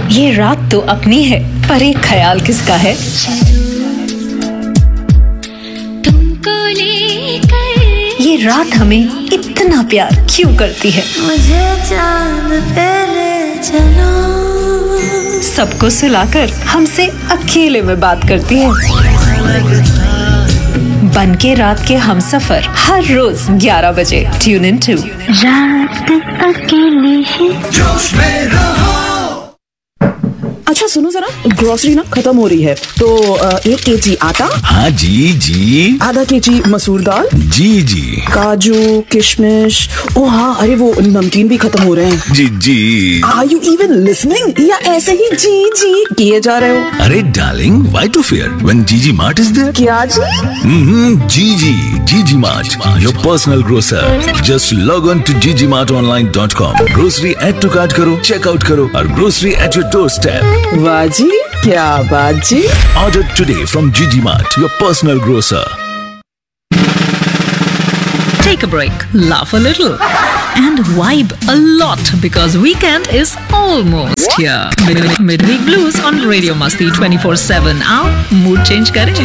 ये रात तो अपनी है, पर एक ख्याल किसका है? तुमको लेकर ये रात हमें इतना प्यार क्यों करती है? मुझे चांद पे ले चलो। सबको सुलाकर हमसे अकेले में बात करती है। बन के रात के हमसफर हर रोज 11 बजे ट्यून इन टू रात अकेली है। जोश में रहो। अच्छा सुनो जरा, ग्रोसरी ना खत्म हो रही है तो 1 kg आटा, हाँ जी जी, आधा kg मसूर दाल, जी जी, काजू किशमिश, ओ हाँ अरे वो नमकीन भी खत्म हो रहे हैं। जी जी। आर यू इवन लिसनिंग या ऐसे ही जी जी किए जा रहे हो? अरे darling, why to fear when GG Mart is there? क्या जी? GG Mart, your personal grocer. Just log on to ggmartonline.com. Grocery add to cart करो, check out करो और grocery at your doorstep. वाह जी, क्या बात जी। Order today from GG Mart, your personal grocer. Take a break, laugh a little, and vibe a lot because weekend is almost here. Midweek Blues on Radio Masti 24/7. आओ mood change करें.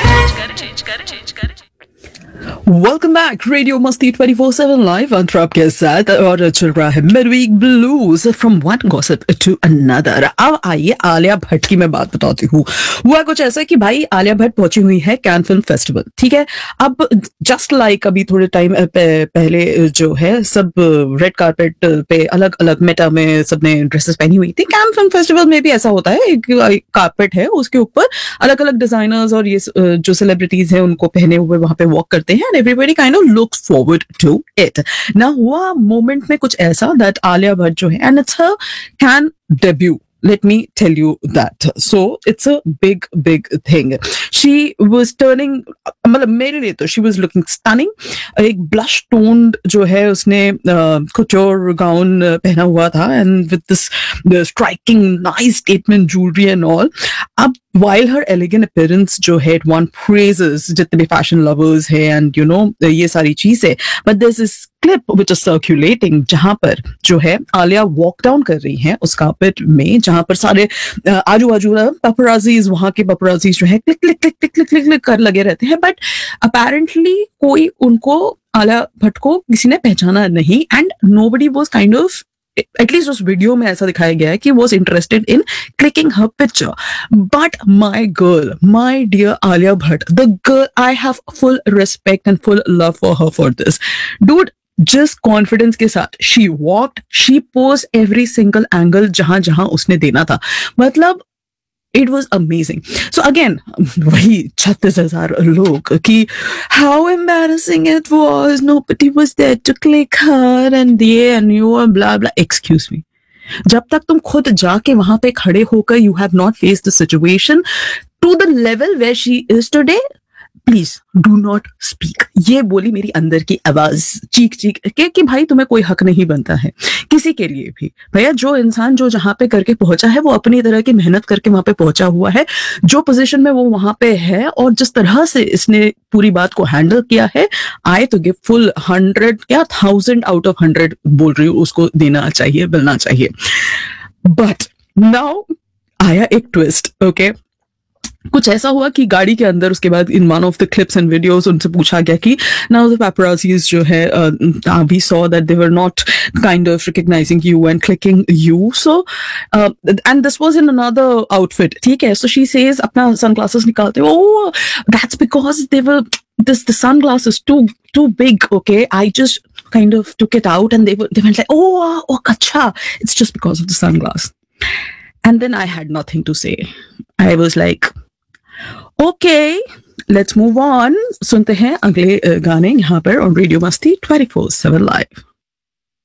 Welcome back, radio मस्ती 24/7 live अंतर आपके साथ और चल रहा है midweek blues from one gossip to another. अब आइए आलिया भट्ट की मैं बात बताती हूँ। हुआ कुछ ऐसा कि भाई आलिया भट्ट पहुंची हुई है कैन फिल्म फेस्टिवल, ठीक है। अब जस्ट लाइक अभी थोड़े टाइम पहले जो है सब रेड कारपेट पे अलग अलग मेटा में सबने ड्रेसेस पहनी हुई थी। कैन फिल्म फेस्टिवल में भी ऐसा होता है, एक कारपेट है उसके ऊपर अलग अलग डिजाइनर्स और ये जो सेलिब्रिटीज हैं उनको पहने हुए वहां पे वॉक करते हैं। Everybody kind of looks forward to it. Now हुआ मोमेंट में कुछ ऐसा that आलिया भट्ट जो है and it's her can debut. Let me tell you that. So it's a big thing. She was turning, मतलब मेरे लिए तो she was looking stunning. एक blush toned जो है उसने couture gown पहना हुआ था and with this the striking nice statement jewelry and all. अब while her elegant appearance जो है it won praises जितने भी fashion lovers है and you know ये सारी चीजें, but there's this clip which is circulating जहां पर जो है आलिया वॉक डाउन कर रही हैं उस कारपेट में, जहां पर सारे आजू बाजू पपराजीज, वहां के पपराजीज जो है click click click click click click click कर लगे रहते हैं, बट अपेरेंटली कोई उनको आलिया भट्ट को किसी ने पहचाना नहीं and nobody was kind of, at least उस वीडियो में ऐसा दिखाया गया है कि was interested in clicking her picture. But my girl, my dear Alia Bhatt, the girl, I have full respect and full love for her for this dude. जिस confidence के साथ she walked, she posed every single angle जहां जहां उसने देना था, मतलब it was amazing. So again, वही 36,000 लोग कि how embarrassing it was, nobody was there to click her and you and blah blah. Excuse me. जब तक तुम खुद जाके वहां पे खड़े होकर you have not faced the situation to the level where she is today, please do not speak. ये बोली मेरी अंदर की आवाज चीख चीख के कि भाई तुम्हें कोई हक नहीं बनता है किसी के लिए भी। भैया जो इंसान जो जहां पे करके पहुंचा है वो अपनी तरह की मेहनत करके वहां पे पहुंचा हुआ है, जो पोजीशन में वो वहां पे है और जिस तरह से इसने पूरी बात को हैंडल किया है, आई तो गिव फुल 100 या 1000 आउट ऑफ 100 बोल रही हूँ, उसको देना चाहिए, मिलना चाहिए। बट नाउ आया एक ट्विस्ट, ओके। कुछ ऐसा हुआ कि गाड़ी के अंदर उसके बाद in one of the clips and videos उनसे पूछा गया कि नाउ द पेपराजीज जो है we saw that they were not kind of recognising you and clicking you, so and this was in another outfit, ठीक है। सो शी सेज अपना sunglasses निकालते, oh that's because they were this the sunglass is too big, okay, I just kind of took it out and they went like, oh acha, it's just because of the sunglass. And then I had nothing to say. I was like, okay, let's move on. सुनते हैं अगले गाने यहाँ पर on Radio Masti 24/7 Live.